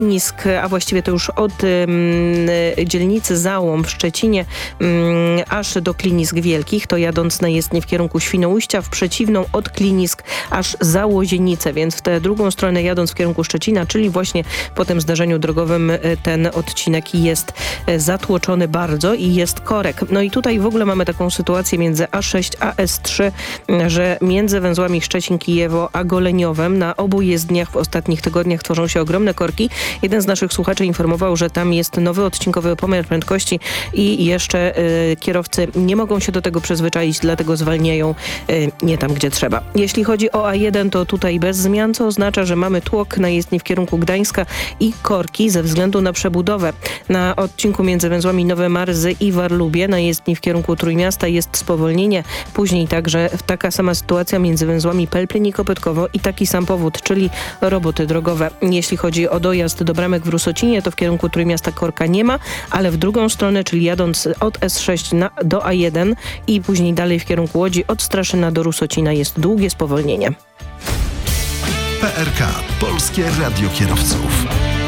Klinisk, a właściwie to już od dzielnicy Załom w Szczecinie aż do Klinisk Wielkich, to jadąc na jezdnię w kierunku Świnoujścia, w przeciwną od Klinisk aż za Łozienicę, więc w tę drugą stronę jadąc w kierunku Szczecina, czyli właśnie po tym zdarzeniu drogowym ten odcinek jest zatłoczony bardzo i jest korek. No i tutaj w ogóle mamy taką sytuację między A6 a S3, że między węzłami Szczecin-Kijewo a Goleniowem na obu jezdniach w ostatnich tygodniach tworzą się ogromne korki. Jeden z naszych słuchaczy informował, że tam jest nowy odcinkowy pomiar prędkości i jeszcze kierowcy nie mogą się do tego przyzwyczaić, dlatego zwalniają nie tam, gdzie trzeba. Jeśli chodzi o A1, to tutaj bez zmian, co oznacza, że mamy tłok na jezdni w kierunku Gdańska i korki ze względu na przebudowę. Na odcinku między węzłami Nowe Marzy i Warlubie na jezdni w kierunku Trójmiasta jest spowolnienie. Później także taka sama sytuacja między węzłami Pelplin i Kopytkowo i taki sam powód, czyli roboty drogowe. Jeśli chodzi o dojazd do bramek w Rusocinie, to w kierunku Trójmiasta korka nie ma, ale w drugą stronę, czyli jadąc od S6 do A1 i później dalej w kierunku Łodzi od Straszyna do Rusocina jest długie spowolnienie. PRK, Polskie Radio Kierowców.